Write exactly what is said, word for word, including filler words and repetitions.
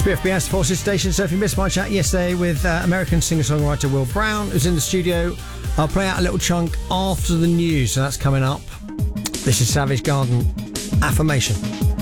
B F B S Forces Station. So if you missed my chat yesterday with uh, American singer-songwriter Will Brown, who's in the studio, I'll play out a little chunk after the news, so that's coming up. This is Savage Garden, Affirmation.